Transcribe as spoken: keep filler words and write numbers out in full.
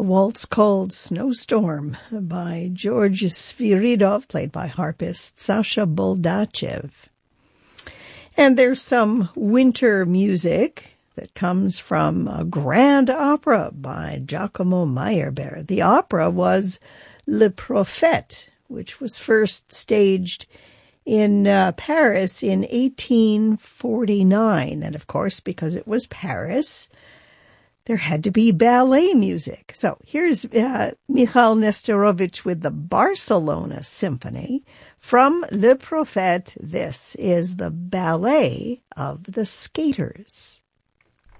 waltz called Snowstorm by George Sviridov, played by harpist Sasha Boldachev. And there's some winter music that comes from a grand opera by Giacomo Meyerbeer. The opera was Le Prophète, which was first staged in uh, Paris in eighteen forty-nine. And of course, because it was Paris, there had to be ballet music. So here's uh, Michal Nesterovich with the Barcelona Symphony. From Le Prophète, this is the Ballet of the Skaters.